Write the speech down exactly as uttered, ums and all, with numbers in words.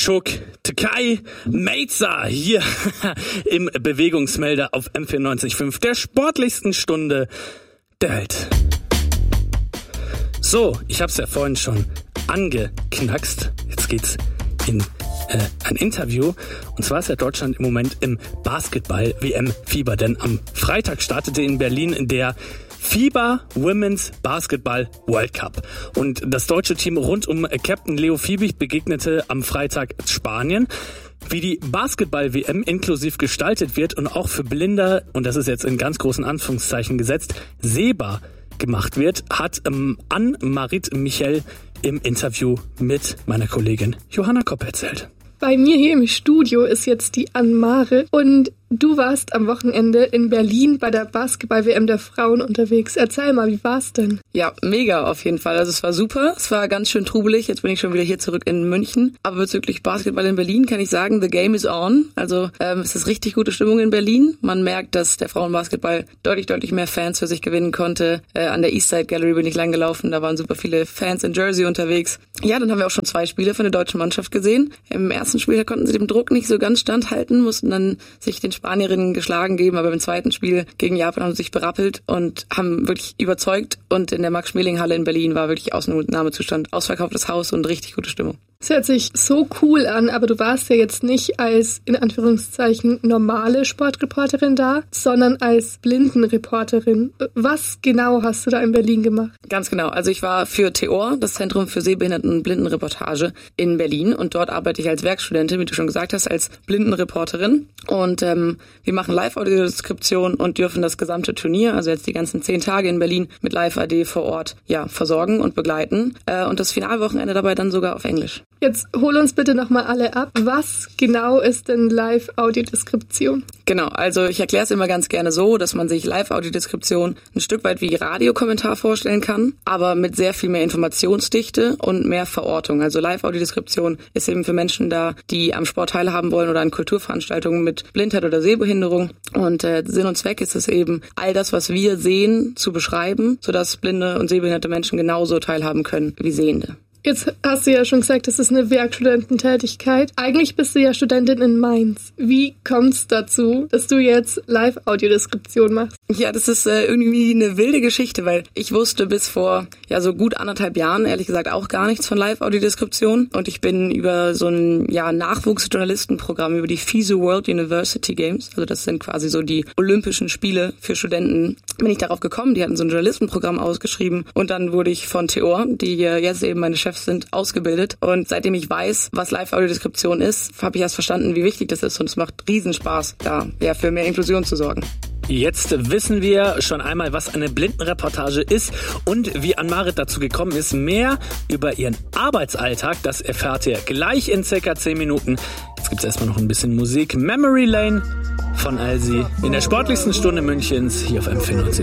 Selçuk, Türkei, Meiza hier im Bewegungsmelder auf M vierundneunzig Komma fünf, der sportlichsten Stunde der Welt. So, ich habe es ja vorhin schon angeknackst. Jetzt geht's in äh, ein Interview. Und zwar ist ja Deutschland im Moment im Basketball-W M-Fieber. Denn am Freitag startete in Berlin der FIBA Women's Basketball World Cup. Und das deutsche Team rund um Captain Leo Fiebig begegnete am Freitag Spanien. Wie die Basketball-W M inklusiv gestaltet wird und auch für Blinde, und das ist jetzt in ganz großen Anführungszeichen gesetzt, sehbar gemacht wird, hat ähm, Ann-Marit Michel im Interview mit meiner Kollegin Johanna Kopp erzählt. Bei mir hier im Studio ist jetzt die Ann-Marit und du warst am Wochenende in Berlin bei der Basketball-W M der Frauen unterwegs. Erzähl mal, wie war's denn? Ja, mega auf jeden Fall. Also es war super, es war ganz schön trubelig. Jetzt bin ich schon wieder hier zurück in München. Aber bezüglich Basketball in Berlin kann ich sagen, the game is on. Also ähm, es ist richtig gute Stimmung in Berlin. Man merkt, dass der Frauenbasketball deutlich, deutlich mehr Fans für sich gewinnen konnte. Äh, an der Eastside Gallery bin ich lang gelaufen, da waren super viele Fans in Jersey unterwegs. Ja, dann haben wir auch schon zwei Spiele von der deutschen Mannschaft gesehen. Im ersten Spiel konnten sie dem Druck nicht so ganz standhalten, mussten dann sich den Spanierinnen geschlagen geben, aber im zweiten Spiel gegen Japan haben sie sich berappelt und haben wirklich überzeugt. Und in der Max-Schmeling-Halle in Berlin war wirklich Ausnahmezustand, ausverkauftes Haus und richtig gute Stimmung. Das hört sich so cool an, aber du warst ja jetzt nicht als, in Anführungszeichen, normale Sportreporterin da, sondern als Blindenreporterin. Was genau hast du da in Berlin gemacht? Ganz genau. Also ich war für T E O R, das Zentrum für Sehbehinderten- und Blindenreportage in Berlin, und dort arbeite ich als Werkstudentin, wie du schon gesagt hast, als Blindenreporterin. Und ähm, wir machen Live-Audiodeskription und dürfen das gesamte Turnier, also jetzt die ganzen zehn Tage in Berlin, mit Live-A D vor Ort ja versorgen und begleiten. Äh, und das Finalwochenende dabei dann sogar auf Englisch. Jetzt hol uns bitte nochmal alle ab. Was genau ist denn Live-Audiodeskription? Genau, also ich erkläre es immer ganz gerne so, dass man sich Live-Audiodeskription ein Stück weit wie Radiokommentar vorstellen kann, aber mit sehr viel mehr Informationsdichte und mehr Verortung. Also Live-Audiodeskription ist eben für Menschen da, die am Sport teilhaben wollen oder an Kulturveranstaltungen mit Blindheit oder Sehbehinderung. Und äh, Sinn und Zweck ist es eben, all das, was wir sehen, zu beschreiben, sodass blinde und sehbehinderte Menschen genauso teilhaben können wie Sehende. Jetzt hast du ja schon gesagt, das ist eine Werkstudententätigkeit. Eigentlich bist du ja Studentin in Mainz. Wie kommt es dazu, dass du jetzt Live-Audiodeskription machst? Ja, das ist äh, irgendwie eine wilde Geschichte, weil ich wusste bis vor ja so gut anderthalb Jahren, ehrlich gesagt, auch gar nichts von Live-Audiodeskription. Und ich bin über so ein ja Nachwuchsjournalistenprogramm, über die FISU World University Games, also das sind quasi so die Olympischen Spiele für Studenten, bin ich darauf gekommen. Die hatten so ein Journalistenprogramm ausgeschrieben und dann wurde ich von T E O R, die äh, jetzt eben meine Chefs sind, ausgebildet. Und seitdem ich weiß, was Live-Audiodeskription ist, habe ich erst verstanden, wie wichtig das ist, und es macht Riesenspaß, da ja für mehr Inklusion zu sorgen. Jetzt wissen wir schon einmal, was eine Blindenreportage ist und wie Ann-Marit dazu gekommen ist. Mehr über ihren Arbeitsalltag, das erfahrt ihr gleich in circa zehn Minuten. Jetzt gibt es erstmal noch ein bisschen Musik. Memory Lane von Alsi in der sportlichsten Stunde Münchens hier auf M vierundneunzig.